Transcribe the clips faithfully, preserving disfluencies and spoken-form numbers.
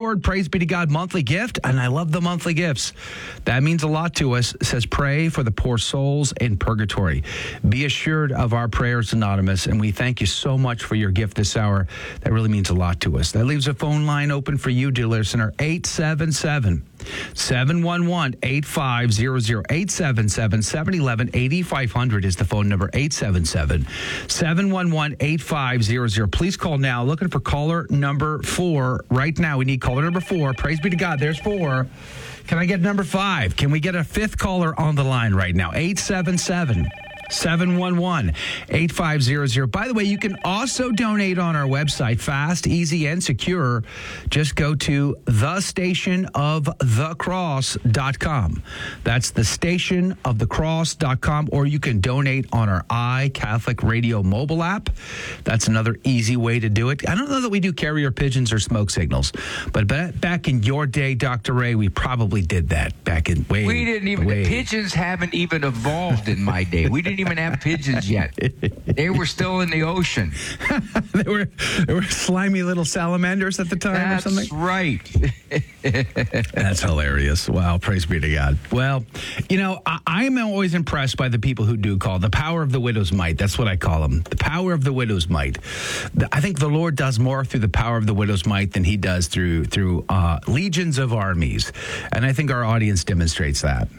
Ford, praise be to God, monthly gift. And I love the monthly gifts. That means a lot to us. It says, pray for the poor souls in purgatory. Be assured of our prayers, Anonymous. And we thank you so much for your gift this hour. That really means a lot to us. That leaves a phone line open for you, dear listener, eight seven seven, seven one one, eight five zero zero. eight seven seven, seven one one, eight five zero zero is the phone number, eight seven seven, seven one one, eight five zero zero. Please call now. Looking for caller number four right now. We need caller number four. Praise be to God. There's four. Can I get number five? Can we get a fifth caller on the line right now? eight seven seven, seven one one, eight five zero zero. By the way, you can also donate on our website, fast, easy, and secure. Just go to the station of the cross dot com. That's the station of the cross dot com, or you can donate on our iCatholic Radio mobile app. That's another easy way to do it. I don't know that we do carrier pigeons or smoke signals, but back in your day, Doctor Ray, we probably did that back in way We didn't even, way. the pigeons haven't even evolved in my day. We didn't even have pigeons yet. They were still in the ocean. they were they were slimy little salamanders at the time. That's or something. right. That's hilarious. Wow, praise be to God. Well, you know, I, I'm always impressed by the people who do call. The power of the widow's might. That's what I call them. The power of the widow's might. The, I think the Lord does more through the power of the widow's might than he does through through uh, legions of armies. And I think our audience demonstrates that.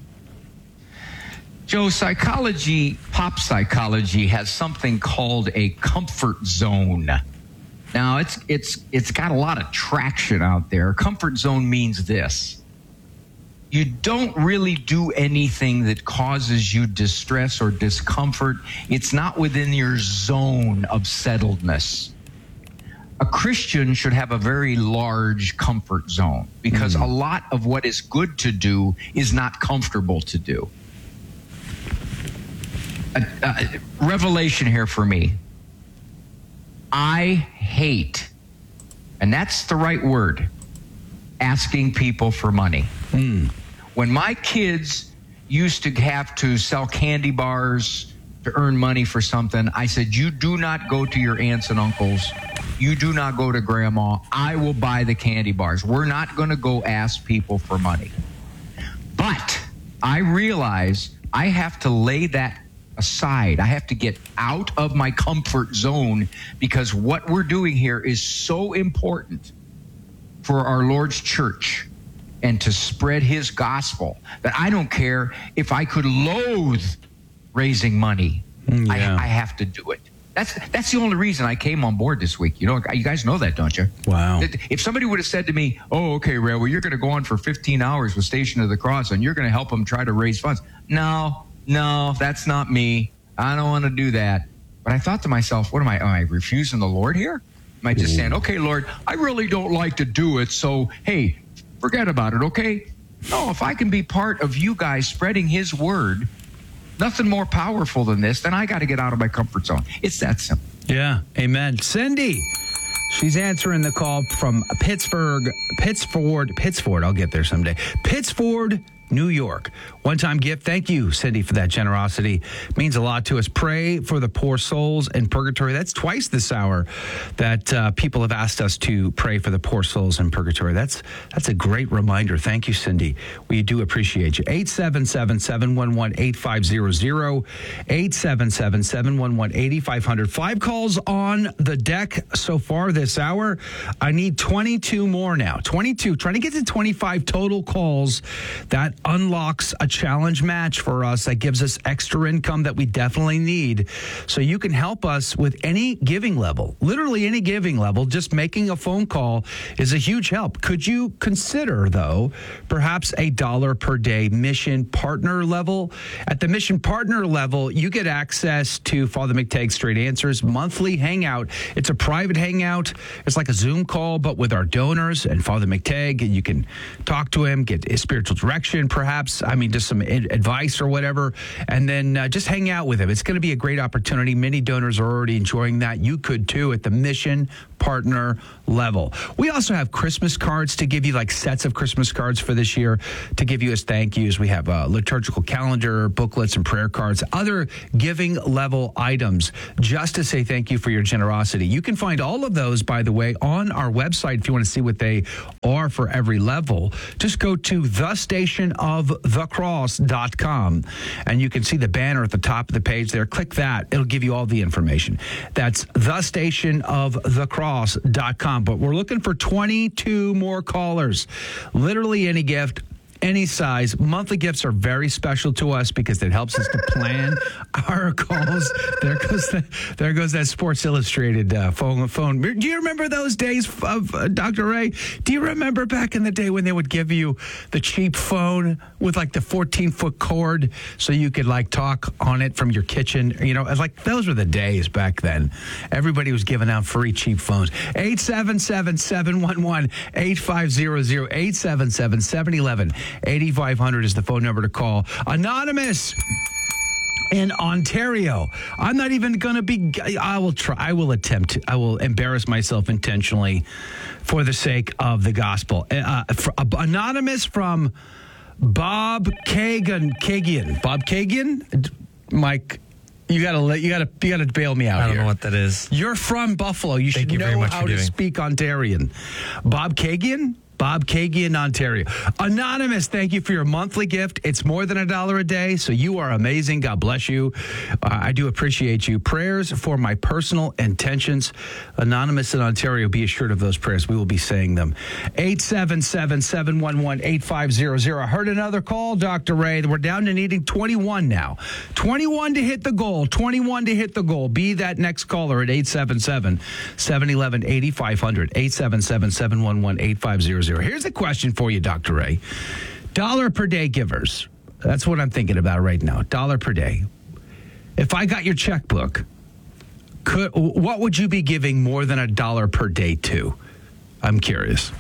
Joe, psychology, pop psychology has something called a comfort zone. Now, it's it's it's got a lot of traction out there. Comfort zone means this. You don't really do anything that causes you distress or discomfort. It's not within your zone of settledness. A Christian should have a very large comfort zone because mm. a lot of what is good to do is not comfortable to do. A, a revelation here for me. I hate, and that's the right word, asking people for money. Mm. When my kids used to have to sell candy bars to earn money for something, I said, you do not go to your aunts and uncles. You do not go to grandma. I will buy the candy bars. We're not going to go ask people for money. But I realize I have to lay that aside. I have to get out of my comfort zone because what we're doing here is so important for our Lord's church and to spread his gospel that I don't care if I could loathe raising money. Yeah. I, I have to do it. That's that's the only reason I came on board this week. You know, you guys know that, don't you? Wow. If somebody would have said to me, oh, okay, Ray, well, you're going to go on for fifteen hours with Station of the Cross and you're going to help them try to raise funds. No. No, that's not me. I don't want to do that. But I thought to myself, what am I? Am I refusing the Lord here? Am I just saying, okay, Lord, I really don't like to do it, so, hey, forget about it, okay? No, if I can be part of you guys spreading his word, nothing more powerful than this, then I got to get out of my comfort zone. It's that simple. Yeah, amen. Cindy, she's answering the call from Pittsburgh, Pittsford, Pittsford, I'll get there someday. Pittsford, New York. One-time gift. Thank you, Cindy, for that generosity. It means a lot to us. Pray for the poor souls in purgatory. That's twice this hour that uh, people have asked us to pray for the poor souls in purgatory. That's that's a great reminder. Thank you, Cindy. We do appreciate you. eight seven seven, seven one one, eight five zero zero. eight seven seven, seven one one, eight five zero zero. Five calls on the deck so far this hour. I need twenty-two more now. twenty-two. Trying to get to twenty-five total calls. That unlocks a challenge match for us that gives us extra income that we definitely need. So you can help us with any giving level, literally any giving level. Just making a phone call is a huge help. Could you consider, though, perhaps a dollar per day mission partner level? At the mission partner level, you get access to Father McTagg's Straight Answers monthly hangout. It's a private hangout. It's like a Zoom call, but with our donors and Father McTagg. And you can talk to him, get his spiritual direction, perhaps. I mean, just some ad- advice or whatever, and then uh, just hang out with him. It's going to be a great opportunity. Many donors are already enjoying that. You could too at the mission partner level. We also have Christmas cards to give you, like sets of Christmas cards for this year to give you as thank yous. We have a liturgical calendar, booklets, and prayer cards, other giving level items just to say thank you for your generosity. You can find all of those, by the way, on our website if you want to see what they are for every level. Just go to the station of the cross dot com and you can see the banner at the top of the page there. Click that. It'll give you all the information. That's the station of the cross dot com. But we're looking for twenty-two more callers. Literally any gift, any size. Monthly gifts are very special to us because it helps us to plan our calls. There goes the, there goes that Sports Illustrated uh, phone. Phone. Do you remember those days, of uh, Doctor Ray? Do you remember back in the day when they would give you the cheap phone with like the fourteen foot cord so you could like talk on it from your kitchen? You know, like those were the days back then. Everybody was giving out free cheap phones. eight seven seven, seven one one, eight five zero zero, eight seven seven, seven one one. eighty-five hundred is the phone number to call. Anonymous in Ontario. I'm not even going to be, I will try, I will attempt, I will embarrass myself intentionally for the sake of the gospel. Uh, for, uh, anonymous from Bob Kagan, Kagan, Bob Kagan? Mike, you gotta let you gotta you gotta bail me out. I don't here. know what that is. You're from Buffalo. You Thank should you know very much how for to doing. speak Ontarian. Bob Kagan? Bob Kagan, Ontario. Anonymous, thank you for your monthly gift. It's more than a dollar a day, so you are amazing. God bless you. Uh, I do appreciate you. Prayers for my personal intentions. Anonymous in Ontario, be assured of those prayers. We will be saying them. eight seven seven, seven one one, eight five zero zero. I heard another call, Doctor Ray. We're down to needing twenty-one now. twenty-one to hit the goal. twenty-one to hit the goal. Be that next caller at eight seven seven, seven one one, eight five zero zero. eight seven seven, seven one one, eight five zero zero. Here's a question for you, Doctor Ray. Dollar per day givers. That's what I'm thinking about right now. Dollar per day. If I got your checkbook, could what would you be giving more than a dollar per day to? I'm curious.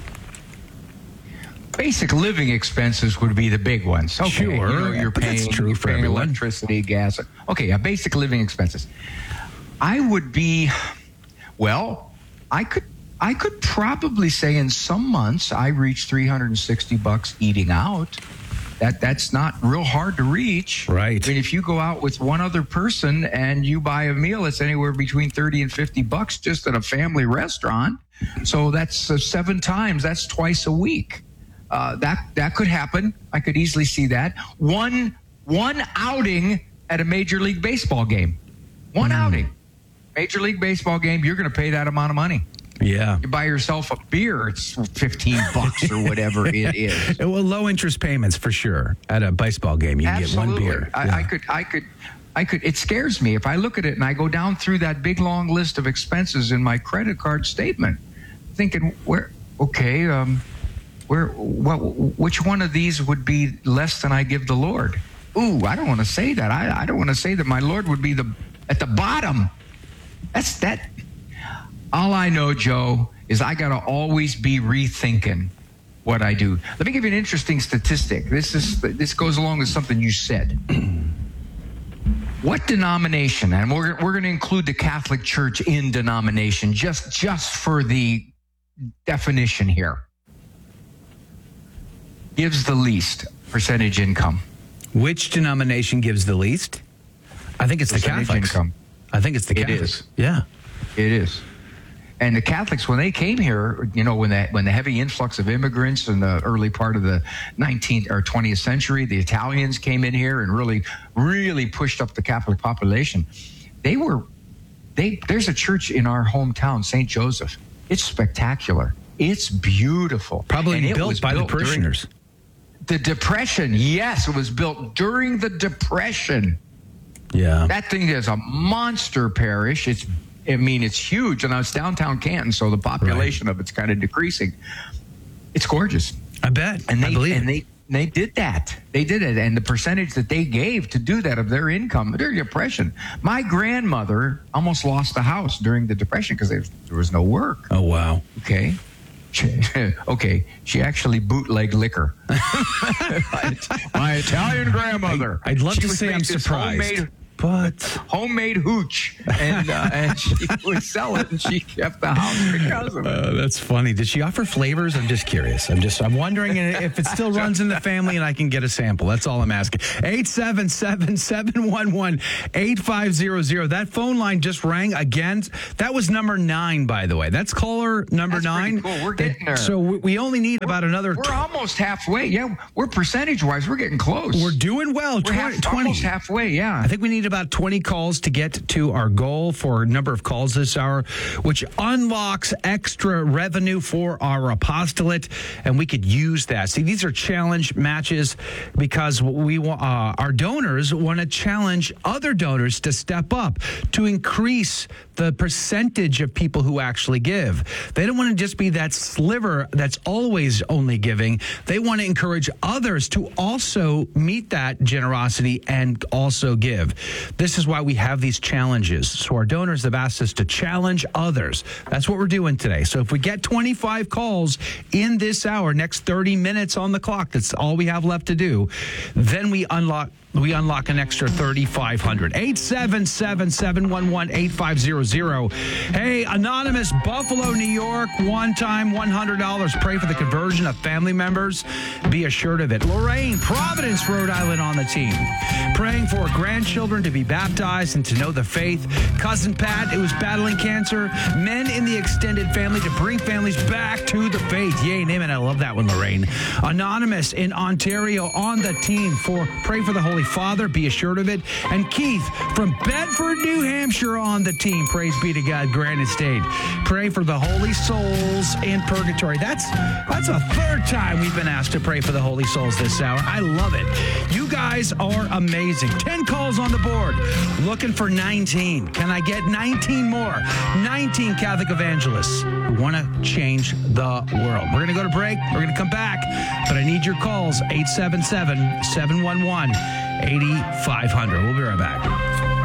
Basic living expenses would be the big ones. Okay, Sure, you know, you're but that's paying, true you're for paying everyone. electricity, gas. Okay, yeah, basic living expenses. I would be, well, I could I could probably say in some months I reach three hundred sixty bucks eating out. That that's not real hard to reach. Right. I mean, if you go out with one other person and you buy a meal, it's anywhere between thirty and fifty bucks just at a family restaurant. So that's uh, seven times. That's twice a week. Uh, that that could happen. I could easily see that. One one outing at a Major League Baseball game. One mm. outing. Major League Baseball game, you're going to pay that amount of money. Yeah. You buy yourself a beer, it's fifteen bucks or whatever it is. Well, low interest payments for sure. At a baseball game, you can Absolutely. get one beer. I, Yeah. I could, I could, I could. It scares me if I look at it and I go down through that big long list of expenses in my credit card statement, thinking, where, okay, um, where, what, which one of these would be less than I give the Lord? Ooh, I don't want to say that. I, I don't want to say that my Lord would be the at the bottom. That's that. All I know, Joe, is I got to always be rethinking what I do. Let me give you an interesting statistic. This is this goes along with something you said. What denomination, and we're we're going to include the Catholic Church in denomination, just just for the definition here, gives the least percentage income? Which denomination gives the least? I think it's the Percentage Catholics. income. I think it's the It Catholics. is. Yeah. It is. And the Catholics, when they came here, you know, when that when the heavy influx of immigrants in the early part of the nineteenth or twentieth century, the Italians came in here and really, really pushed up the Catholic population. They were, they there's a church in our hometown, Saint Joseph. It's spectacular. It's beautiful. Probably And it built was by the built during parishioners. The Depression, yes, it was built during the Depression. Yeah. That thing is a monster parish. It's, I mean, it's huge, and it's downtown Canton, so the population right. of it's kind of decreasing. It's gorgeous. I bet. And they I believe and it. they they did that. They did it, and the percentage that they gave to do that of their income during the Depression. My grandmother almost lost the house during the Depression because there was no work. Oh wow. Okay. She, okay, she actually bootlegged liquor. my, my Italian grandmother. I, I'd love she to would say make I'm this surprised. Homemade, But homemade hooch, and uh, and she would sell it, and she kept the house because of it. Uh, that's funny. Did she offer flavors? I'm just curious. I'm just I'm wondering if it still runs in the family and I can get a sample. That's all I'm asking. eight seven seven, seven one one, eight five zero zero. That phone line just rang again. That was number nine, by the way. That's caller number That's nine. pretty cool. We're getting there. So we we only need about another. We're almost halfway. Yeah, we're percentage wise. We're getting close. We're doing well. We're twenty, half, twenty. almost halfway. Yeah. I think we need about twenty calls to get to our goal for a number of calls this hour, which unlocks extra revenue for our apostolate, and we could use that. See, these are challenge matches because we uh, our donors want to challenge other donors to step up, to increase the percentage of people who actually give. They don't want to just be that sliver that's always only giving. They want to encourage others to also meet that generosity and also give. This is why we have these challenges. So our donors have asked us to challenge others. That's what we're doing today. So if we get twenty-five calls in this hour, next thirty minutes on the clock, that's all we have left to do, then we unlock we unlock an extra thirty-five hundred. eight seven seven, seven one one, eight five zero zero. Hey, Anonymous, Buffalo, New York, one time one hundred dollars. Pray for the conversion of family members. Be assured of it. Lorraine, Providence, Rhode Island on the team. Praying for grandchildren to be baptized and to know the faith. Cousin Pat, who is battling cancer. Men in the extended family to bring families back to the faith. Yay, name it. I love that one, Lorraine. Anonymous in Ontario on the team for Pray for the Holy Father, be assured of it. And Keith from Bedford, New Hampshire on the team. Praise be to God, granted stayed. Pray for the holy souls in purgatory. That's that's a third time we've been asked to pray for the holy souls this hour. I love it. You guys are amazing. ten calls on the board. Looking for nineteen. Can I get nineteen more? nineteen Catholic evangelists who want to change the world. We're going to go to break. We're going to come back. But I need your calls. eight seven seven, seven one one, eight five zero zero. We'll be right back.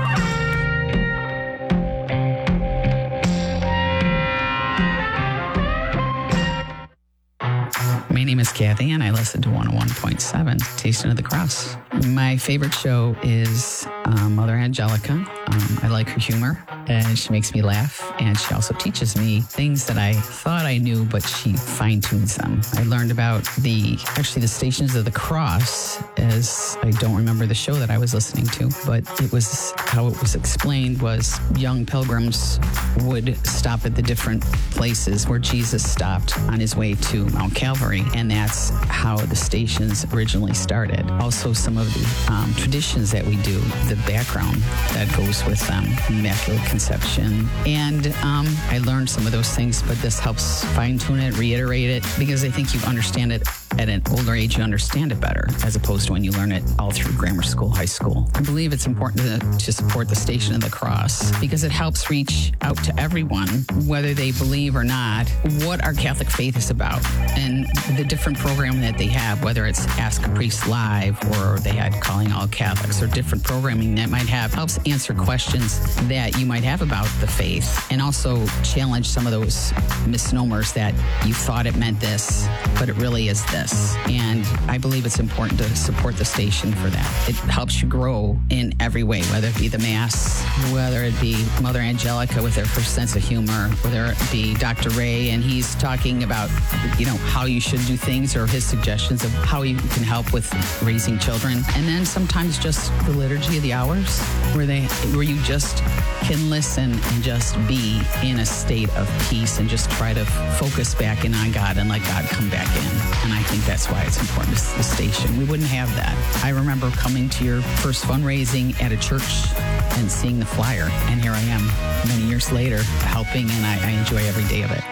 My name is Kathy, and I listen to one oh one point seven, Tasting of the Cross. My favorite show is um, Mother Angelica. Um, I like her humor, and she makes me laugh, and she also teaches me things that I thought I knew, but she fine-tunes them. I learned about the, actually the Stations of the Cross, as I don't remember the show that I was listening to, but it was, how it was explained was young pilgrims would stop at the different places where Jesus stopped on his way to Mount Calvary. And that's how the stations originally started. Also, some of the um, traditions that we do, the background that goes with them, Immaculate Conception. And um, I learned some of those things, but this helps fine-tune it, reiterate it, because I think you understand it at an older age, you understand it better, as opposed to when you learn it all through grammar school, high school. I believe it's important to, to support the Station of the Cross because it helps reach out to everyone, whether they believe or not, what our Catholic faith is about. And the different programming that they have, whether it's Ask a Priest Live or they had Calling All Catholics or different programming that might have, helps answer questions that you might have about the faith and also challenge some of those misnomers that you thought it meant this, but it really is this. And I believe it's important to support the station for that. It helps you grow in every way, whether it be the Mass, whether it be Mother Angelica with her, her sense of humor, whether it be Doctor Ray and he's talking about, you know, how you should do things or his suggestions of how you can help with raising children. And then sometimes just the Liturgy of the Hours where they, where you just can listen and just be in a state of peace and just try to focus back in on God and let God come back in. And I think that's why it's important to the station. We wouldn't have that. I remember coming to your first fundraising at a church and seeing the flyer. And here I am many years later helping, and I, I enjoy every day of it.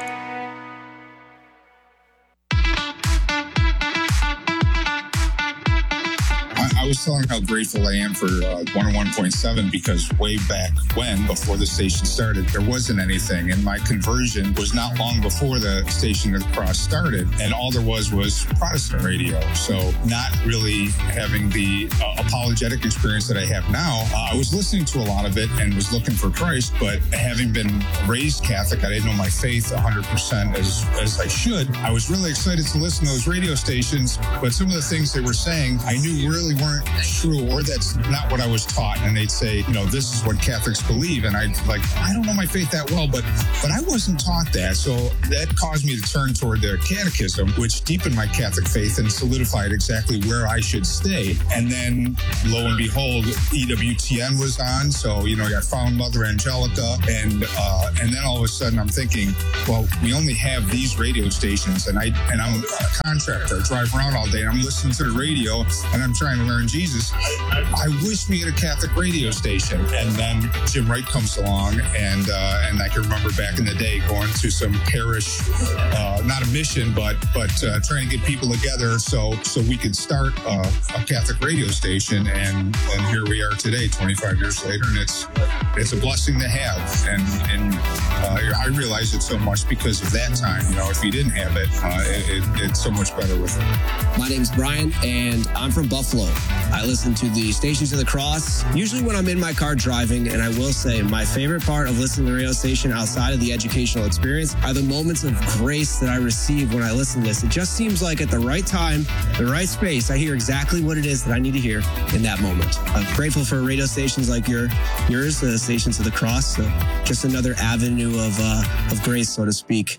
I was telling how grateful I am for uh, one oh one point seven because way back when, before the station started, there wasn't anything. And my conversion was not long before the Station of the Cross started. And all there was was Protestant radio. So not really having the uh, apologetic experience that I have now. Uh, I was listening to a lot of it and was looking for Christ, but having been raised Catholic, I didn't know my faith one hundred percent as, as I should. I was really excited to listen to those radio stations, but some of the things they were saying I knew really weren't true, or that's not what I was taught. And they'd say, you know, this is what Catholics believe. And I'd like, I don't know my faith that well, but but I wasn't taught that. So that caused me to turn toward the catechism, which deepened my Catholic faith and solidified exactly where I should stay. And then lo and behold, E W T N was on. So, you know, I found Mother Angelica. And uh, and then all of a sudden I'm thinking, well, we only have these radio stations. And, I, and I'm a contractor. I drive around all day and I'm listening to the radio and I'm trying to learn Jesus. I wish we had a Catholic radio station. And then Jim Wright comes along, and uh, and I can remember back in the day going to some parish, uh, not a mission, but but uh, trying to get people together so so we could start uh, a Catholic radio station. And and here we are today, twenty-five years later, and it's it's a blessing to have. And and uh, I realize it so much because of that time. You know, if you didn't have it, uh, it, it it's so much better with it. My name's Brian, and I'm from Buffalo. I listen to the Stations of the Cross, usually when I'm in my car driving, and I will say my favorite part of listening to the radio station outside of the educational experience are the moments of grace that I receive when I listen to this. It just seems like at the right time, the right space, I hear exactly what it is that I need to hear in that moment. I'm grateful for radio stations like your, yours, the Stations of the Cross, so just another avenue of, uh, of grace, so to speak.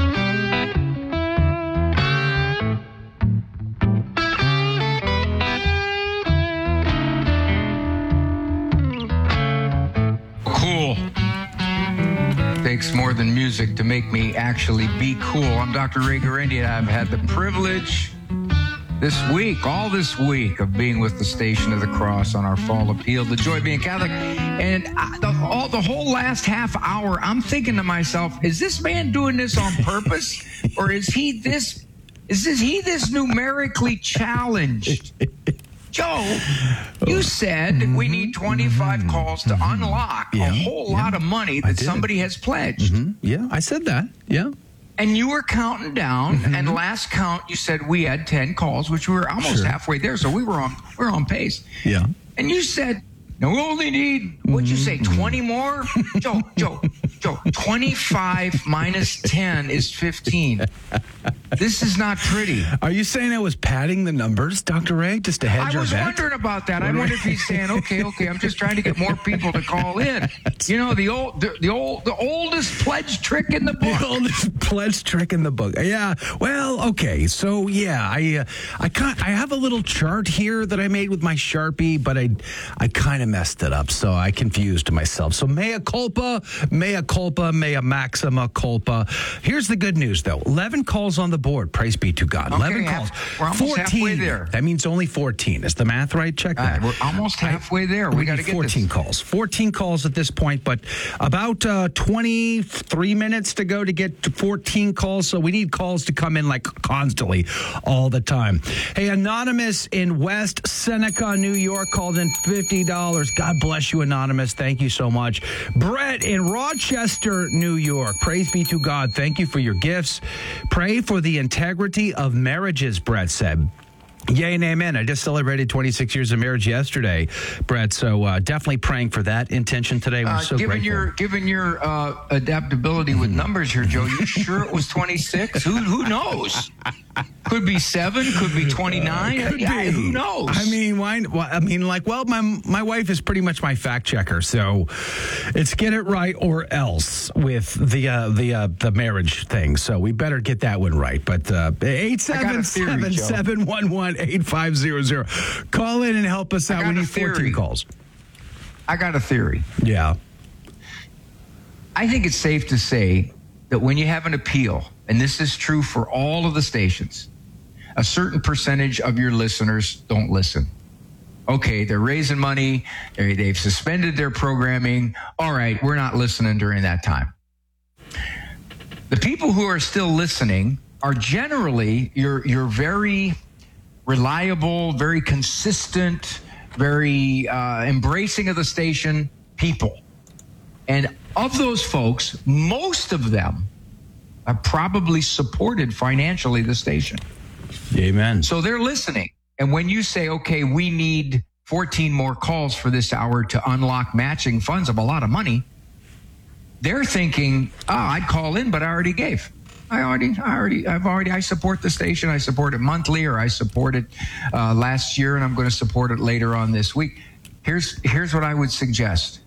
Takes more than music to make me actually be cool. I'm Doctor Ray Guarendi, and I've had the privilege this week, all this week, of being with the Station of the Cross on our fall appeal, The Joy of Being Catholic. And I, the, all, the whole last half hour, I'm thinking to myself, is this man doing this on purpose? Or is he this, is this, he this numerically challenged? Joe, you said mm-hmm. we need twenty-five mm-hmm. calls to mm-hmm. unlock yeah. a whole yeah. lot of money that somebody has pledged. Mm-hmm. Yeah, I said that. Yeah. And you were counting down, mm-hmm. and last count you said we had ten calls, which we were almost sure. halfway there, so we were on we were on pace. Yeah. And you said, no, we only need, what'd you say, twenty more? Joe, Joe, Joe, twenty-five minus ten is fifteen. This is not pretty. Are you saying I was padding the numbers, Doctor Ray, just to hedge I our was bet? wondering about that. I wonder if he's saying, okay, okay, I'm just trying to get more people to call in. You know, the old, the, the old, the oldest pledge trick in the book. The oldest pledge trick in the book. Yeah. Well, okay. So yeah, I, uh, I can't, I have a little chart here that I made with my Sharpie, but I, I kind of messed it up, so I confused myself. So mea culpa, mea culpa, mea maxima culpa. Here's the good news, though. eleven calls on the board. Praise be to God. Okay, eleven half, calls. We're almost fourteen. Halfway there. That means only fourteen. Is the math right? Check that. Uh, we're almost halfway there. We, we got to get fourteen this. calls. fourteen calls at this point, but about uh, twenty-three minutes to go to get to fourteen calls. So we need calls to come in like constantly all the time. Hey, Anonymous in West Seneca, New York, called in fifty dollars. God bless you, Anonymous. Thank you so much. Brett in Rochester, New York. Praise be to God. Thank you for your gifts. Pray for the integrity of marriages, Brett said. Yay and amen. I just celebrated twenty-six years of marriage yesterday, Brett. So uh, definitely praying for that intention today. We're uh, so given grateful. Your, given your uh, adaptability with numbers here, Joe, you sure it was twenty-six? Who, who knows? Could be seven, could be twenty-nine. Uh, could yeah, be. Who knows? I mean, why? Well, I mean, like, well, my my wife is pretty much my fact checker, so it's get it right or else with the uh, the uh, the marriage thing. So we better get that one right. But uh, eight seven seven seven one one eight five zero zero. Call in and help us out. We need fourteen calls. I got a theory. Yeah. I think it's safe to say that when you have an appeal, and this is true for all of the stations, a certain percentage of your listeners don't listen. Okay, they're raising money, they're, they've suspended their programming. All right, we're not listening during that time. The people who are still listening are generally your your very reliable, very consistent, very uh, embracing of the station people. And of those folks, most of them have probably supported financially the station. Amen. So they're listening. And when you say, okay, we need fourteen more calls for this hour to unlock matching funds of a lot of money, they're thinking, oh, I'd call in, but I already gave. I already, I already, I've already, I support the station. I support it monthly, or I support it uh, last year, and I'm going to support it later on this week. Here's, here's what I would suggest.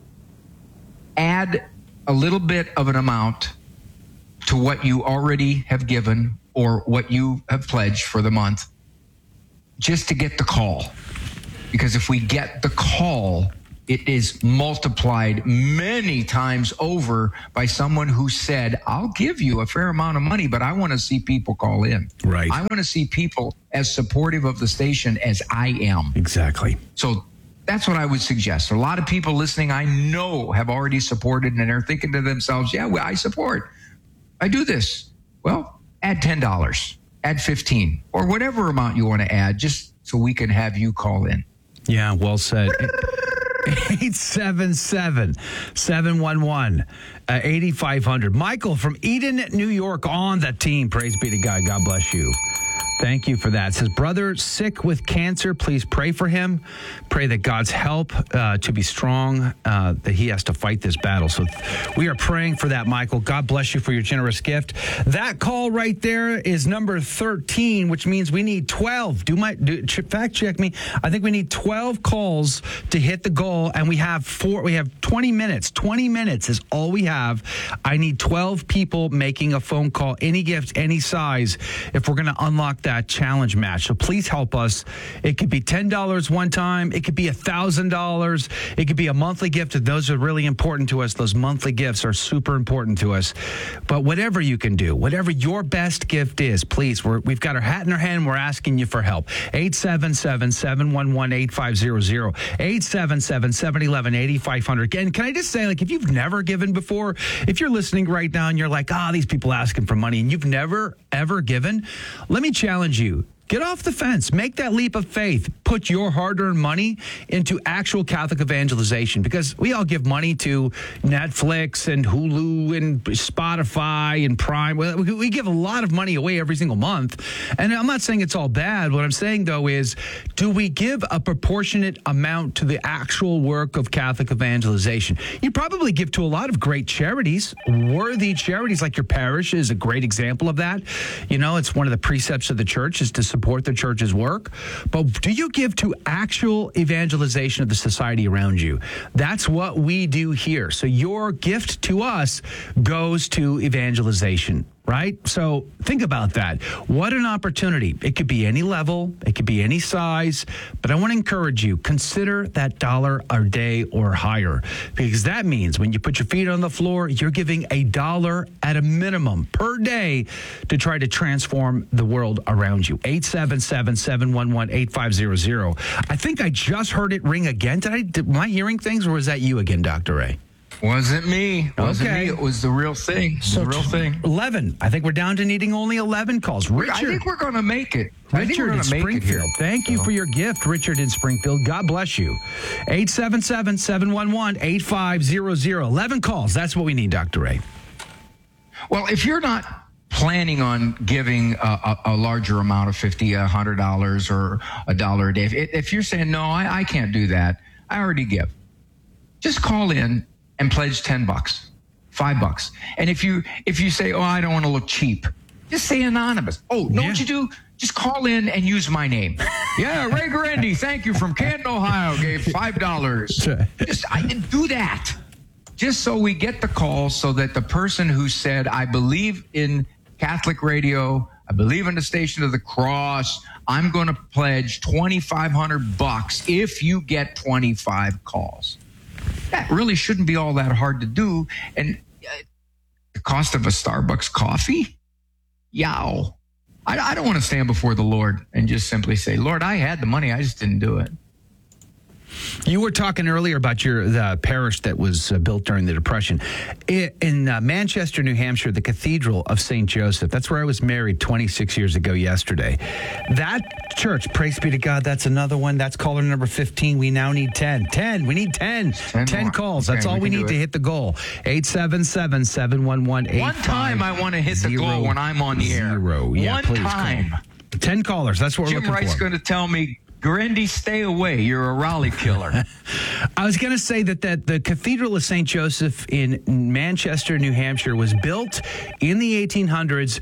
Add a little bit of an amount to what you already have given or what you have pledged for the month, just to get the call. Because if we get the call, it is multiplied many times over by someone who said, I'll give you a fair amount of money, but I want to see people call in. Right. I want to see people as supportive of the station as I am. Exactly. So that's what I would suggest. A lot of people listening, I know, have already supported, and they're thinking to themselves, yeah, well, I support. I do this. Well, add ten dollars, add fifteen, or whatever amount you want to add, just so we can have you call in. Yeah, well said. eight seven seven, seven one one, eight five zero zero. Michael from Eden, New York, on the team. Praise be to God. God bless you. Thank you for that. It says, brother sick with cancer, please pray for him. Pray that God's help uh, to be strong, uh, that he has to fight this battle. So we are praying for that, Michael. God bless you for your generous gift. That call right there is number thirteen, which means we need twelve. Do my do, fact check me. I think we need twelve calls to hit the goal, and we have four. We have twenty minutes. twenty minutes is all we have. I need twelve people making a phone call, any gift, any size, if we're going to unlock that challenge match. So please help us. It could be ten dollars one time. It could be one thousand dollars. It could be a monthly gift. Those are really important to us. Those monthly gifts are super important to us. But whatever you can do, whatever your best gift is, please, we're, we've got our hat in our hand. We're asking you for help. eight seven seven, seven one one, eight five zero zero. eight seven seven, seven one one, eight five zero zero. Again, can I just say, like, if you've never given before, if you're listening right now and you're like, ah, oh, these people asking for money, and you've never, ever given, let me challenge you. Get off the fence. Make that leap of faith. Put your hard-earned money into actual Catholic evangelization, because we all give money to Netflix and Hulu and Spotify and Prime. We give a lot of money away every single month. And I'm not saying it's all bad. What I'm saying, though, is do we give a proportionate amount to the actual work of Catholic evangelization? You probably give to a lot of great charities, worthy charities, like your parish is a great example of that. You know, it's one of the precepts of the church is to support the church's work. But do you give to actual evangelization of the society around you? That's what we do here. So your gift to us goes to evangelization, right? So think about that. What an opportunity. It could be any level. It could be any size. But I want to encourage you, consider that dollar a day or higher, because that means when you put your feet on the floor, you're giving a dollar at a minimum per day to try to transform the world around you. eight seven seven, seven one one, eight five zero zero. I think I just heard it ring again. Did I, did, am I hearing things, or was that you again, Doctor Ray? Wasn't me. Wasn't Okay. me. It was the real thing. So the real thing. eleven. I think we're down to needing only eleven calls. Richard. I think we're going to make it. I think Richard we're in going to make it here. Springfield. Thank you for your gift, Richard in Springfield. God bless you. eight seven seven, seven one one, eight five zero zero. eleven calls. That's what we need, Doctor Ray. Well, if you're not planning on giving a, a, a larger amount of fifty dollars, one hundred dollars, or a dollar a day, if, if you're saying, no, I, I can't do that, I already give, just call in and pledge ten bucks, five bucks. And if you if you say, oh, I don't want to look cheap, just say anonymous. Oh, know Yeah. what you do? Just call in and use my name. Yeah, Ray Garandy, thank you, from Canton, Ohio, gave five dollars. Just I didn't do that. Just so we get the call, so that the person who said, I believe in Catholic radio, I believe in the Station of the Cross, I'm going to pledge twenty-five hundred bucks if you get twenty-five calls. That really shouldn't be all that hard to do. And uh, the cost of a Starbucks coffee? Yow. I, I don't want to stand before the Lord and just simply say, Lord, I had the money, I just didn't do it. You were talking earlier about your the parish that was uh, built during the Depression. I, in uh, Manchester, New Hampshire, the Cathedral of Saint Joseph, that's where I was married twenty-six years ago yesterday. That church, praise be to God, that's another one. That's caller number fifteen. We now need ten. ten. We need ten. ten, ten calls. That's okay, all we, we need to hit the goal. eight seven seven, seven one one, eight five zero zero. One time I want to hit the goal when I'm on the air. Zero. Yeah, One please time. Call. ten callers. That's what Jim we're looking Wright's for. going to tell me, Grindy, stay away. You're a Raleigh killer. I was going to say that, that the Cathedral of Saint Joseph in Manchester, New Hampshire, was built in the eighteen hundreds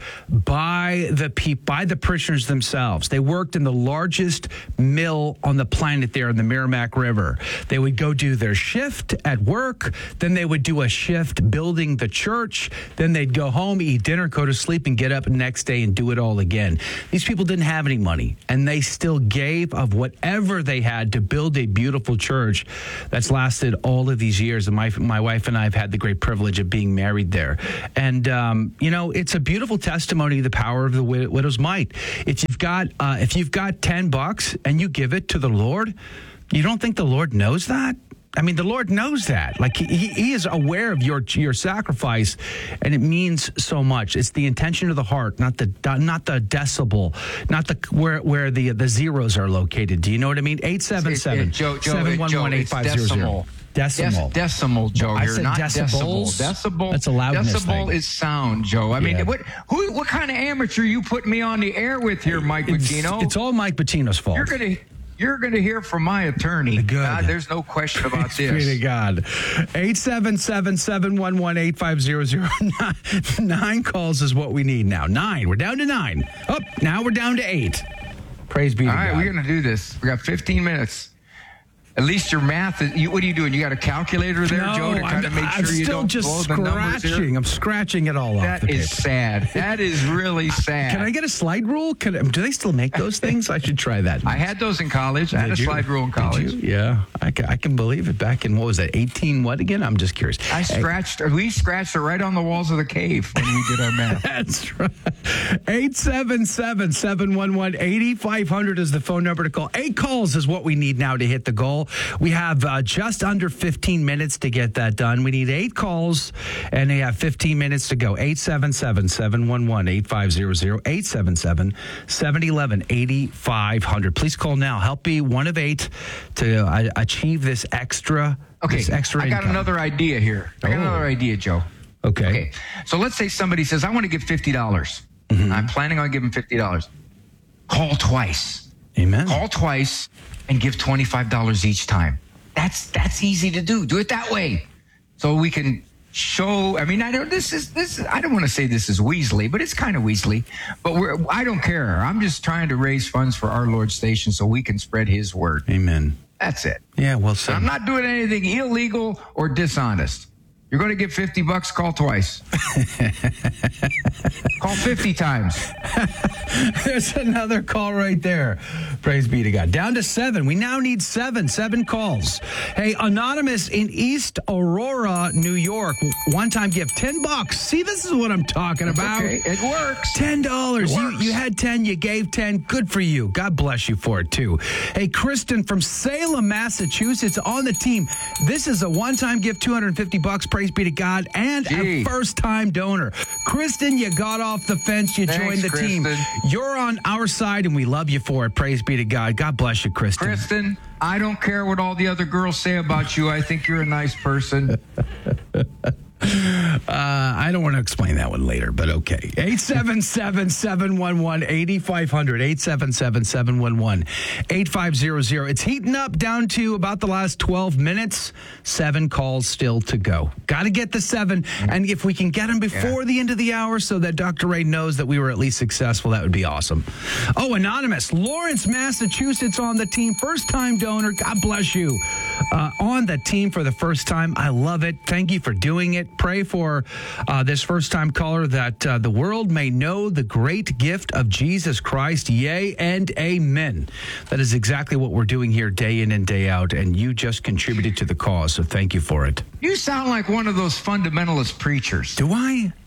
by the pe- by the parishioners themselves. They worked in the largest mill on the planet there in the Merrimack River. They would go do their shift at work, then they would do a shift building the church, then they'd go home, eat dinner, go to sleep, and get up the next day and do it all again. These people didn't have any money, and they still gave of whatever they had to build a beautiful church that's lasted all of these years. And my my wife and I have had the great privilege of being married there. And, um, you know, it's a beautiful testimony to the power of the wid- widow's mite. If you've got uh, if you've got ten bucks and you give it to the Lord, you don't think the Lord knows that? I mean, the Lord knows that. Like, he, he is aware of your your sacrifice, and it means so much. It's the intention of the heart, not the not the decibel, not the where where the the zeros are located. Do you know what I mean? eight seven seven, seven one one, eight five zero zero. Decimal. Des- decimal, Joe. I You're said not decibels. decibel. Decibel. That's a loudness Decibel thing. is sound, Joe. I mean, Yeah. what who what kind of amateur you put me on the air with here, Mike It's, Patino? it's all Mike Patino's fault. You're gonna You're going to hear from my attorney. Good. Uh, there's no question about Thanks be to this. God. eight seven seven, seven one one, eight five zero zero. Nine calls is what we need now. Nine. We're down to nine. Up. Oh, now we're down to eight. Praise be to All right, God. we're going to do this. We got fifteen minutes. At least your math is, you, what are you doing? You got a calculator there, no, Joe, to kind I'm, of make I'm sure you still don't just blow the numbers here? scratching. I'm scratching it all off That the is paper. sad. That is really sad. Can I get a slide rule? Can, do they still make those things? I should try that. I had those in college. I had Did a you? slide rule in Did college. you? Yeah, I can, I can believe it. Back in, what was that, eighteen what again? I'm just curious. I scratched, we scratched it right on the walls of the cave when we did our math. That's right. eight seven seven, seven one one, eight five zero zero is the phone number to call. Eight calls is what we need now to hit the goal. We have uh, just under fifteen minutes to get that done. We need eight calls, and they have fifteen minutes to go. eight seven seven, seven one one, eight five zero zero, eight seven seven, seven one one, eight five zero zero. Please call now. Help be one of eight to uh, achieve this extra, Okay, this extra I got income. another idea here. I got Oh. another idea, Joe. Okay. Okay, so let's say somebody says, I want to give fifty dollars. Mm-hmm. I'm planning on giving fifty dollars. Call twice. Amen. Call twice and give twenty-five dollars each time. That's that's easy to do. Do it that way. So we can show, I mean, I don't, this is, this is, I don't want to say this is Weasley, but it's kind of Weasley, but we're, I don't care. I'm just trying to raise funds for our Lord's station so we can spread his word. Amen. That's it. Yeah, well said. I'm not doing anything illegal or dishonest. You're going to get fifty bucks, call twice. Call fifty times. There's another call right there. Praise be to God. Down to seven. We now need seven. Seven calls. Hey, Anonymous in East Aurora, New York. One time gift. Ten bucks. See, this is what I'm talking about. Okay, it works. Ten dollars. It You works. you had ten. You gave ten. Good for you. God bless you for it too. Hey, Kristen from Salem, Massachusetts, on the team. This is a one-time gift, two hundred fifty bucks. Praise be to God, and Gee. a first-time donor. Kristen, you got off the fence. You Thanks, joined the team. Kristen. You're on our side, and we love you for it. Praise be to God. God bless you, Kristen. Kristen, I don't care what all the other girls say about you. I think you're a nice person. Uh, I don't want to explain that one later, but okay. eight seven seven, seven one one, eight five zero zero. eight seven seven, seven one one, eight five zero zero. It's heating up down to about the last twelve minutes. Seven calls still to go. Got to get the seven. And if we can get them before the end of the hour so that Doctor Ray knows that we were at least successful, that would be awesome. Oh, Anonymous. Lawrence, Massachusetts on the team. First-time donor. God bless you. Uh, on the team for the first time. I love it. Thank you for doing it. Pray for uh, this first-time caller that uh, the world may know the great gift of Jesus Christ. Yea and amen. That is exactly what we're doing here day in and day out, and you just contributed to the cause, so thank you for it. You sound like one of those fundamentalist preachers. Do I?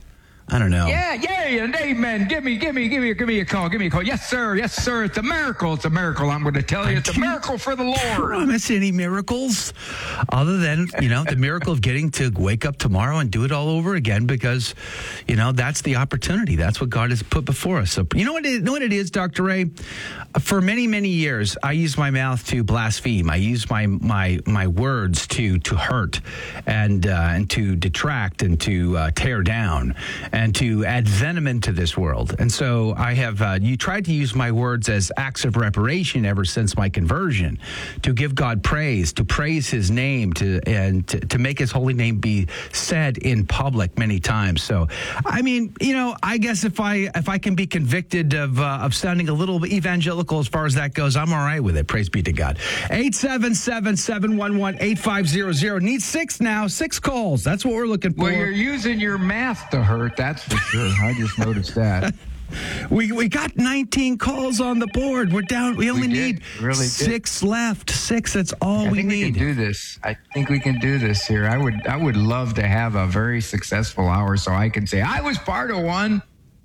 I don't know. Yeah, yay, and amen. Give me, give me, give me, give me a call. Give me a call. Yes, sir. Yes, sir. It's a miracle. It's a miracle. I'm going to tell you, it's a miracle for the Lord. Promise any miracles other than, you know, the miracle of getting to wake up tomorrow and do it all over again, because, you know, that's the opportunity. That's what God has put before us. So, you know what it, you know what it is, Doctor Ray? For many, many years, I used my mouth to blaspheme. I used my my my words to to hurt and uh, and to detract and to uh, tear down and to add venom into this world. And so I have, uh, you tried to use my words as acts of reparation ever since my conversion, to give God praise, to praise his name, to and to, to make his holy name be said in public many times. So, I mean, you know, I guess if I if I can be convicted of uh, of sounding a little evangelical as far as that goes, I'm all right with it. Praise be to God. eight seven seven, seven one one, eight five zero zero. Need six now. Six calls. That's what we're looking for. Well, you're using your math to hurt, that's for sure. I just noticed that. We we got nineteen calls on the board. We're down. We only We did. need Really did. six left. Six. That's all I we think we need. can do this. I think we can do this here. I would I would love to have a very successful hour so I can say I was part of one.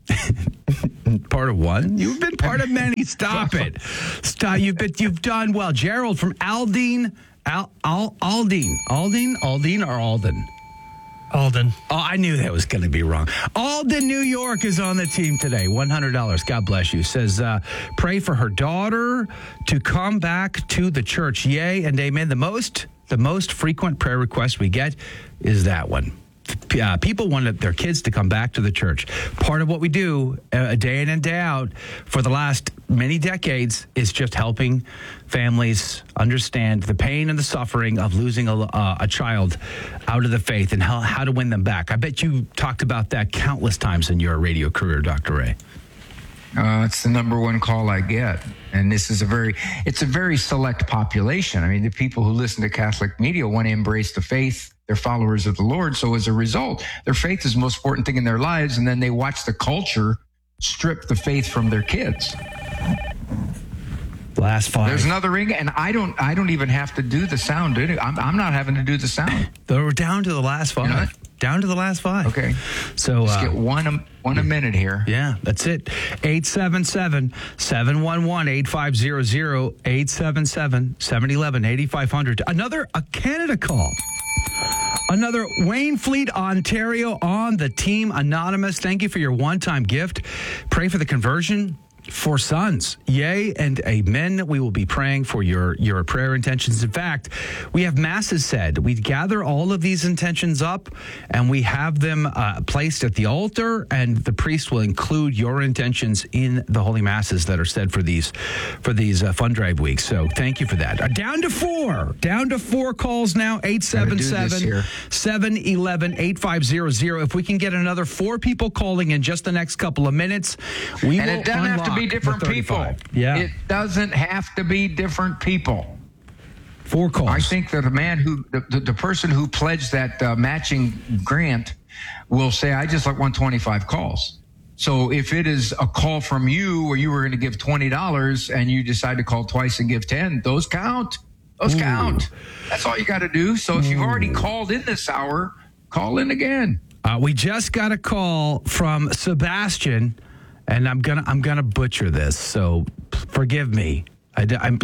Part of one? You've been part of many. Stop it. Stop. You've been. You've done well. Gerald from Aldine. Al, Al, Aldine. Aldine. Aldine or Alden? Alden. Oh, I knew that was going to be wrong. Alden, New York is on the team today. one hundred dollars. God bless you. Says, uh, pray for her daughter to come back to the church. Yay and amen. The most, the most frequent prayer request we get is that one. Uh, people want their kids to come back to the church. Part of what we do uh, day in and day out for the last many decades is just helping families understand the pain and the suffering of losing a, uh, a child out of the faith and how, how to win them back. I bet you talked about that countless times in your radio career, Doctor Ray. Uh, it's the number one call I get. And this is a very, it's a very select population. I mean, the people who listen to Catholic media want to embrace the faith. They're followers of the Lord. So as a result, their faith is the most important thing in their lives. And then they watch the culture strip the faith from their kids. Last five. There's another ring, and I don't, I don't even have to do the sound. Do I'm, I'm not having to do the sound. We're down to the last five. You know down to the last five. Okay. So Let's uh, get one, a, one a minute here. Yeah, that's it. eight seven seven, seven one one, eight five zero zero, eight seven seven, seven one one, eight five zero zero. Another a Canada call. Another Wayne Fleet, Ontario on the team. Anonymous, thank you for your one-time gift. Pray for the conversion for sons. Yay and amen. We will be praying for your, your prayer intentions. In fact, we have masses said. We gather all of these intentions up and we have them uh, placed at the altar, and the priest will include your intentions in the holy masses that are said for these for these uh, fund drive weeks. So thank you for that. Uh, down to four. Down to four calls now. eight seven seven, seven one one, eight five zero zero. If we can get another four people calling in just the next couple of minutes, we and will it doesn't have to be different people. Yeah. It doesn't have to be different people. Four calls. I think that the man who, the, the, the person who pledged that uh, matching grant will say, I just like one hundred twenty-five calls. So if it is a call from you where you were going to give twenty dollars and you decide to call twice and give ten, those count. Those Ooh. count. That's all you got to do. So if you've already called in this hour, call in again. Uh, we just got a call from Sebastian, and I'm gonna I'm gonna butcher this, so forgive me. I, I'm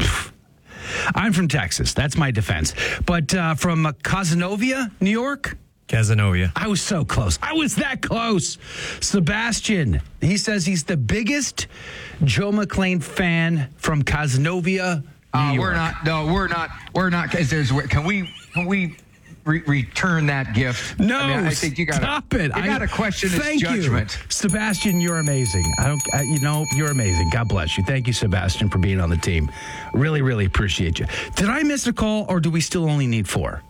I'm from Texas. That's my defense. But uh, from uh, Cazenovia, New York. Cazenovia. I was so close. I was that close. Sebastian. He says he's the biggest Joe McClain fan from Cazenovia, New Uh, York. we're not. No, we're not. We're not. Is there's? Can we? Can we? Re- return that gift. No, I, mean, I think you got stop it. You got to question his thank judgment. You. Sebastian, you're amazing. I don't, I, you know, you're amazing. God bless you. Thank you, Sebastian, for being on the team. Really, really appreciate you. Did I miss a call, or do we still only need four?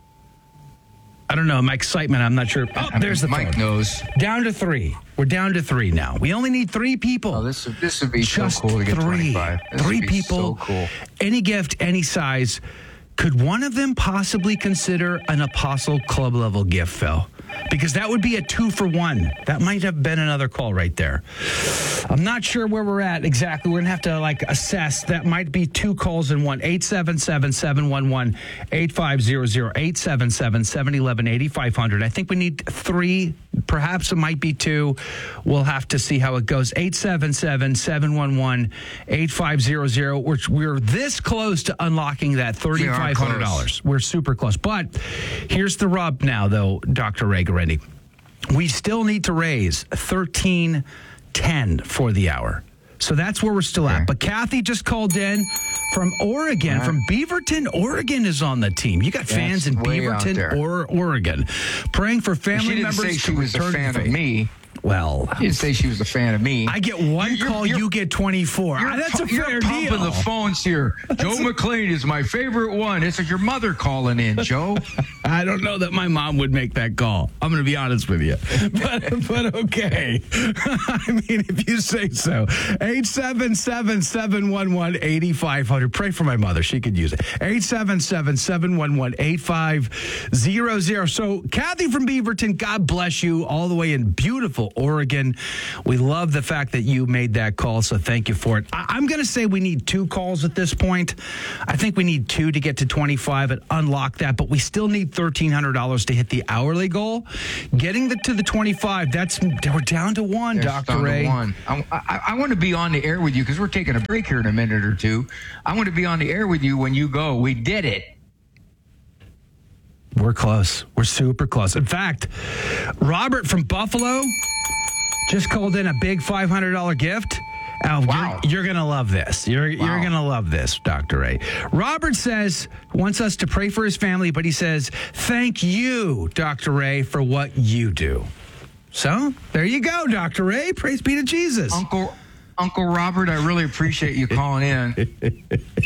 I don't know. My excitement, I'm not sure. Oh, I there's the mean, Mike phone. knows. Down to three. We're down to three now. We only need three people. Oh, this would this would be Just so cool to get three. twenty-five. This Three would be people. So cool. Any gift, any size. Could one of them possibly consider an Apostle Club level gift, Phil? Because that would be a two for one. That might have been another call right there. I'm not sure where we're at exactly. We're going to have to like assess. That might be two calls in one. eight seven seven, seven one one, eight five zero zero, eight seven seven, seven one one, eight five zero zero. I think we need three Perhaps it might be two. We'll have to see how it goes. eight seven seven, seven one one, eight five zero zero. We're, we're this close to unlocking that three thousand five hundred dollars. We're super close. But here's the rub now, though, Doctor Ray Guarendi. We still need to raise thirteen ten for the hour. So that's where we're still at. But Kathy just called in from Oregon, right. from Beaverton, Oregon is on the team. You got That's fans in Beaverton or Oregon praying for family she didn't members say she to was a return fan to of faith. me. Well, She didn't say she was a fan of me. I get one You're- call, you're- you get twenty-four. You're, Ah, that's a you're fair pumping deal. the phones here. Joe McLean is my favorite one. It's like your mother calling in, Joe. I don't know that my mom would make that call. I'm going to be honest with you. But, but okay. I mean, if you say so. eight seven seven, seven one one, eight five zero zero. Pray for my mother. She could use it. eight seven seven, seven one one, eight five zero zero. So, Kathy from Beaverton, God bless you, all the way in beautiful Oregon. We love the fact that you made that call, so thank you for it. I- I'm going to say we need two calls at this point. I think we need two to get to twenty-five and unlock that, but we still need thirteen hundred dollars to hit the hourly goal. Getting the, to the twenty-five, that's we're down to one, There's Doctor down to Ray. one. I, I, I want to be on the air with you because we're taking a break here in a minute or two. I want to be on the air with you when you go. We did it. We're close. We're super close. In fact, Robert from Buffalo just called in a big five hundred dollars gift. Oh, Wow. You're, you're going to love this. You're, Wow. you're going to love this, Doctor Ray. Robert says, wants us to pray for his family, but he says, thank you, Doctor Ray, for what you do. So there you go, Doctor Ray. Praise be to Jesus. Uncle Uncle Robert, I really appreciate you calling in.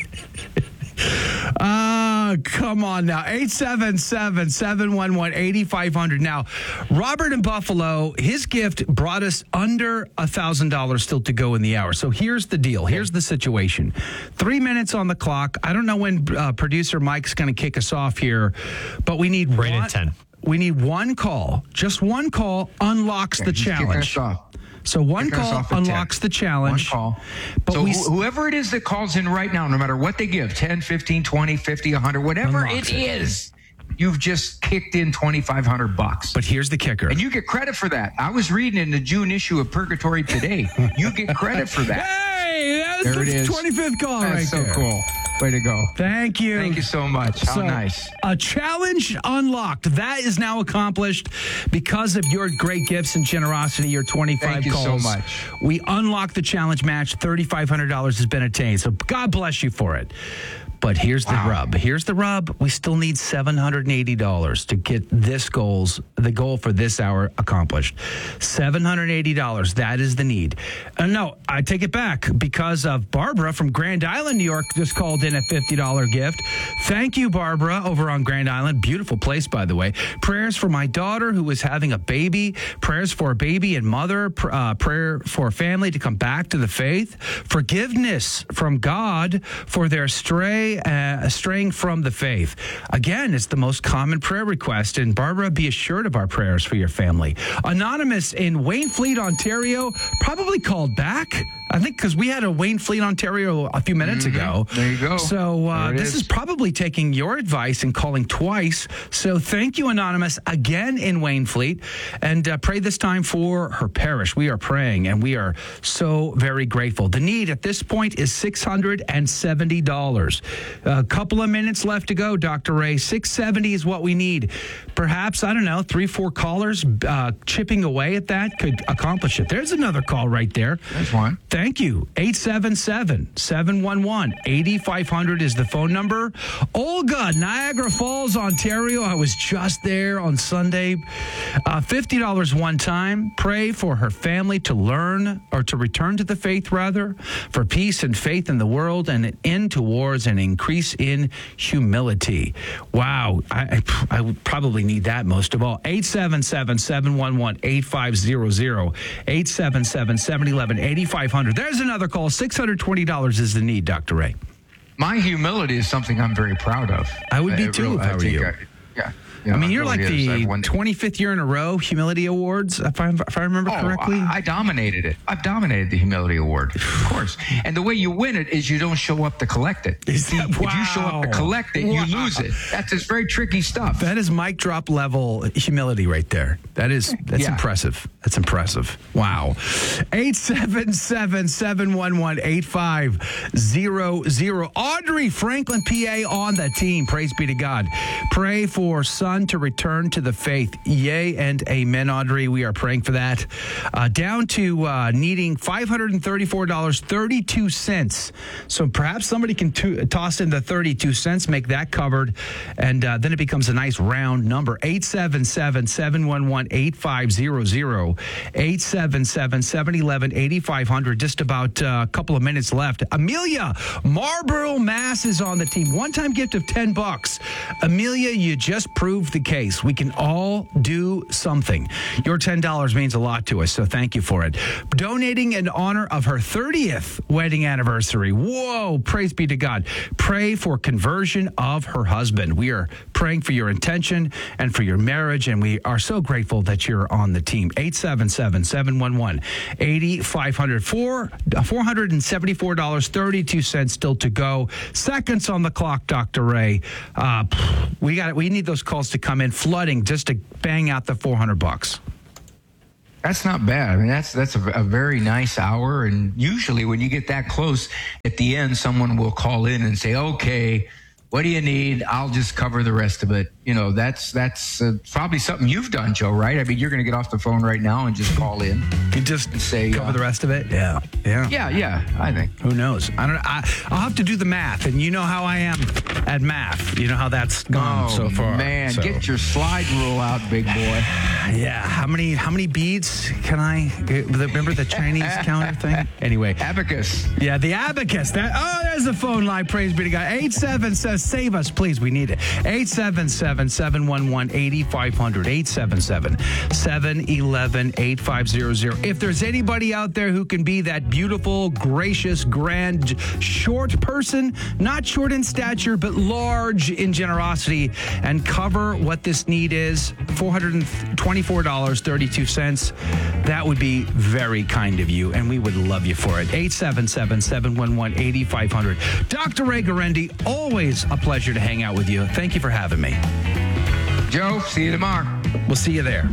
Ah, come on now. eight seven seven, seven one one, eight five zero zero. Now, Robert in Buffalo, his gift brought us under one thousand dollars still to go in the hour. So here's the deal. Here's the situation. Three minutes on the clock. I don't know when uh, producer Mike's going to kick us off here, but we need Right one, at ten. We need one call. Just one call unlocks the He's kicking challenge. us off. So one Kicking us call off at unlocks ten. the challenge. One call. But so we wh- whoever it is that calls in right now, no matter what they give, ten, fifteen, twenty, fifty, one hundred, whatever Unlocks it it. is, you've just kicked in twenty-five hundred bucks. But here's the kicker. And you get credit for that. I was reading in the June issue of Purgatory today. You get credit for that. Hey, that's There it the is. twenty-fifth call That's right so there. cool. Way to go. Thank you. Thank you so much. How So, nice. A challenge unlocked. That is now accomplished because of your great gifts and generosity, your twenty-five Thank you so calls. much. We unlocked the challenge match. thirty-five hundred dollars has been attained. So God bless you for it. But here's the Wow. rub. Here's the rub. We still need seven hundred eighty dollars to get this goals, the goal for this hour accomplished. seven hundred eighty dollars. That is the need. Uh, no, I take it back because of Barbara from Grand Island, New York, just called in a fifty dollars gift. Thank you, Barbara, over on Grand Island. Beautiful place, by the way. Prayers for my daughter who is having a baby. Prayers for a baby and mother. Pr- uh, prayer for a family to come back to the faith. Forgiveness from God for their stray Uh, straying from the faith. Again, it's the most common prayer request. And Barbara, be assured of our prayers for your family. Anonymous in Waynfleet, Ontario, probably called back. I think because we had a Waynfleet, Ontario a few minutes Mm-hmm. ago. There you go. So uh, There it this is. is. probably taking your advice and calling twice. So thank you, Anonymous, again in Waynfleet. And uh, pray this time for her parish. We are praying and we are so very grateful. The need at this point is six hundred seventy dollars. A couple of minutes left to go, Doctor Ray. six hundred seventy dollars is what we need. Perhaps, I don't know, three, four callers uh, chipping away at that could accomplish it. There's another call right there. There's one. Thank you. eight seven seven, seven one one, eight five zero zero is the phone number. Olga, Niagara Falls, Ontario. I was just there on Sunday. Uh, fifty dollars one time. Pray for her family to learn or to return to the faith, rather, for peace and faith in the world and an end to wars and increase in humility. Wow. I, I, I would probably need that most of all. eight seven seven, seven one one, eight five zero zero. eight seven seven, seven one one, eight five zero zero. There's another call. six hundred twenty dollars is the need, Doctor Ray. My humility is something I'm very proud of. I would be Uh, too real- if I were think you. I- yeah. You know, I mean, it you're really like is. the I've won- twenty-fifth year in a row Humility Awards, if I, if I remember Oh, correctly. I, I dominated it. I've dominated the Humility Award, of course. And the way you win it is you don't show up to collect it. Is that- If you show up to wow. collect it, Wow. you lose it. That's just very tricky stuff. That is mic drop level humility right there. That is that's Yeah. impressive. That's impressive. Wow. eight seven seven, seven one one, eight five zero zero. Audrey Franklin, P A on the team. Praise be to God. Pray for son to return to the faith. Yay and amen, Audrey. We are praying for that. Uh, down to uh, needing five hundred thirty-four dollars and thirty-two cents. So perhaps somebody can to- toss in the thirty-two cents, make that covered, and uh, then it becomes a nice round number. eight seven seven, seven one one, eight five zero zero. eight seven seven, seven one one, eight five zero zero. Just about uh, a couple of minutes left. Amelia, Marlboro, Mass is on the team. One-time gift of ten bucks. Amelia, you just proved the case. We can all do something. Your ten dollars means a lot to us, so thank you for it. Donating in honor of her thirtieth wedding anniversary. Whoa, praise be to God. Pray for conversion of her husband. We are praying for your intention and for your marriage, and we are so grateful that you're on the team. eight seven seven, seven one one, eight five zero zero. four hundred seventy-four dollars and thirty-two cents still to go. Seconds on the clock, Doctor Ray. Uh, we got we need those calls to come in flooding just to bang out the four hundred bucks. That's not bad. I mean, that's that's a, a very nice hour. And usually when you get that close, at the end, someone will call in and say, okay, what do you need? I'll just cover the rest of it. You know, that's that's uh, probably something you've done, Joe, right? I mean, you're going to get off the phone right now and just call in. You just say cover uh, the rest of it? Yeah. Yeah. Yeah, yeah, I think. Who knows? I don't. I, I'll have to do the math, and you know how I am at math. You know how that's gone Oh, so far. man, so. get your slide rule out, big boy. Yeah. How many how many beads can I remember the Chinese counter thing? Anyway. Abacus. Yeah, the abacus. That oh, there's the phone line. Praise be to God. eight seven says save us, please. We need it. eight seven seven, seven one one, eight five zero zero. eight seven seven, seven one one, eight five zero zero. If there's anybody out there who can be that beautiful, gracious, grand, short person, not short in stature, but large in generosity, and cover what this need is, four hundred twenty-four dollars and thirty-two cents, that would be very kind of you, and we would love you for it. eight seven seven, seven one one, eight five zero zero. Doctor Ray Guarendi, always a pleasure to hang out with you. Thank you for having me. Joe, see you tomorrow. We'll see you there.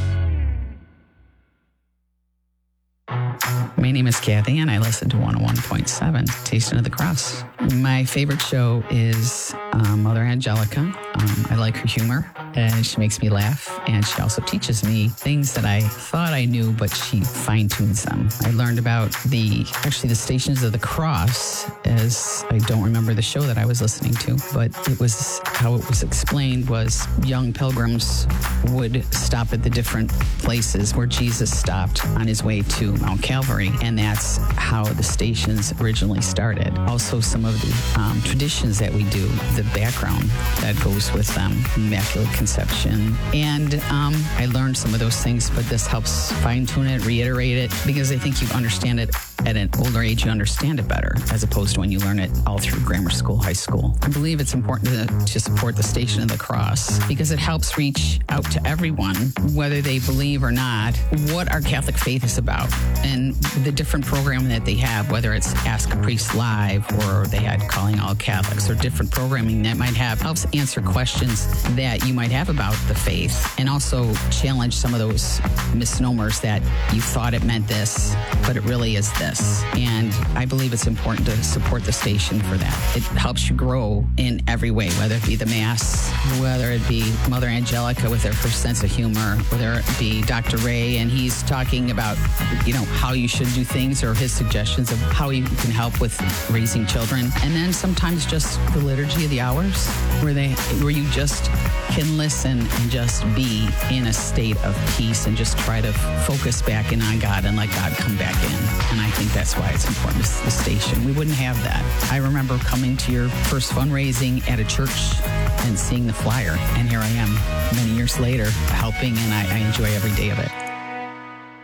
My name is Kathy, and I listen to one oh one point seven, Station of the Cross. My favorite show is um, Mother Angelica. Um, I like her humor, and she makes me laugh, and she also teaches me things that I thought I knew, but she fine-tunes them. I learned about the, actually the Stations of the Cross, as I don't remember the show that I was listening to, but it was, how it was explained was young pilgrims would stop at the different places where Jesus stopped on his way to Mount Calvary, and that's how the stations originally started. Also, some of the um, traditions that we do, the background that goes with them, Immaculate Conception. And um, I learned some of those things, but this helps fine-tune it, reiterate it, because I think you understand it at an older age, you understand it better, as opposed to when you learn it all through grammar school, high school. I believe it's important to, to support the Station of the Cross because it helps reach out to everyone, whether they believe or not, what our Catholic faith is about. And the different programming that they have, whether it's Ask a Priest Live or they had Calling All Catholics or different programming that might have, helps answer questions that you might have about the faith and also challenge some of those misnomers that you thought it meant this, but it really is this. And I believe it's important to support the station for that. It helps you grow in every way, whether it be the Mass, whether it be Mother Angelica with her, her sense of humor, whether it be Doctor Ray and he's talking about, you know, how you should do things or his suggestions of how you can help with raising children. And then sometimes just the Liturgy of the Hours where they, where you just can listen and just be in a state of peace and just try to focus back in on God and let God come back in. And I think that's why it's important to the station. We wouldn't have that. I remember coming to your first fundraising at a church and seeing the flyer. And here I am many years later helping, and I, I enjoy every day of it.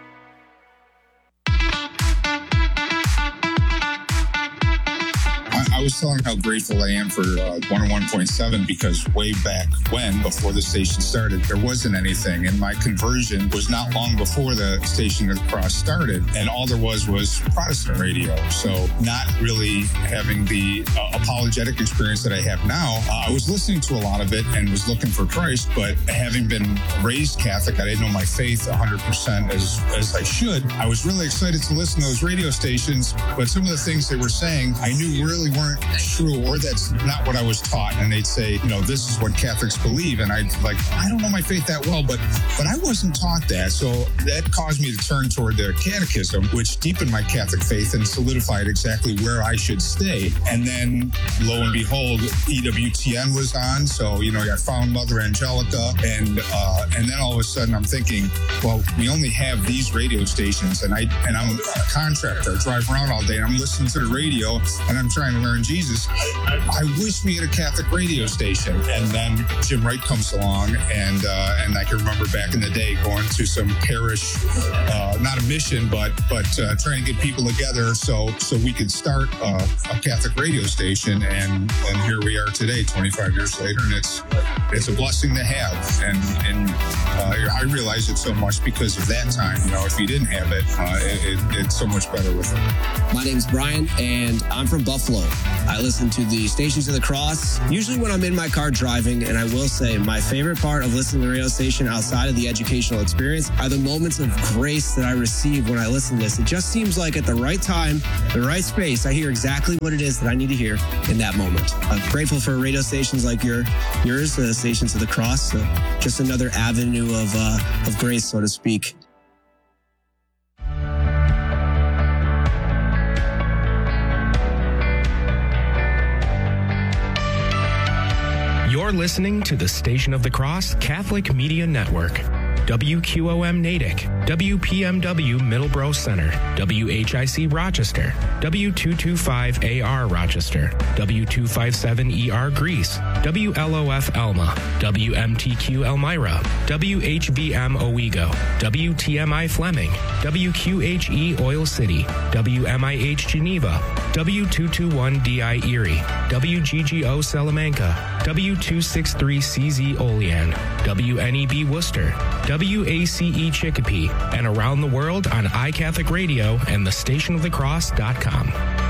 I, I was telling how grateful I am for uh, one oh one point seven because way back when, before the station started, there wasn't anything. And my conversion was not long before the Station of the Cross started. And all there was was Protestant radio. So not really having the uh, apologetic experience that I have now. Uh, I was listening to a lot of it and was looking for Christ, but having been raised Catholic, I didn't know my faith one hundred percent as, as I should. I was really excited to listen to those radio stations, but some of the things they were saying I knew really weren't true, or that's not what I was taught. And they'd say, you know, this is what Catholics believe. And I'd like, I don't know my faith that well, but but I wasn't taught that. So that caused me to turn toward the catechism, which deepened my Catholic faith and solidified exactly where I should stay. And then lo and behold, E W T N was on. So, you know, I found Mother Angelica. And uh, and then all of a sudden I'm thinking, well, we only have these radio stations. And, I, and I'm a contractor. I drive around all day and I'm listening to the radio and I'm trying to learn Jesus. I wish we had a Catholic radio station. And then Jim Wright comes along, and uh, and I can remember back in the day going to some parish, uh, not a mission, but but uh, trying to get people together so so we could start uh, a Catholic radio station. And and here we are today, twenty-five years later, and it's it's a blessing to have. And and uh, I realize it so much because of that time. You know, if you didn't have it, uh, it, it it's so much better with it. My name's Brian, and I'm from Buffalo. I listen to the Stations of the Cross, usually when I'm in my car driving, and I will say my favorite part of listening to the radio station outside of the educational experience are the moments of grace that I receive when I listen to this. It just seems like at the right time, the right space, I hear exactly what it is that I need to hear in that moment. I'm grateful for radio stations like your, yours, the Stations of the Cross, so just another avenue of, uh, of grace, so to speak. You're listening to the Station of the Cross Catholic Media Network. W Q O M Natick, W P M W Middleborough Center, W H I C Rochester, W two twenty-five A R Rochester, W two fifty-seven E R Greece, W L O F Elma, W M T Q Elmira, W H V M Owego, W T M I Fleming, W Q H E Oil City, W M I H Geneva, W two twenty-one D I Erie, W G G O Salamanca, W two sixty-three C Z Olean, W N E B Worcester, W A C E Chicopee, and around the world on iCatholic Radio and the station of the cross dot com.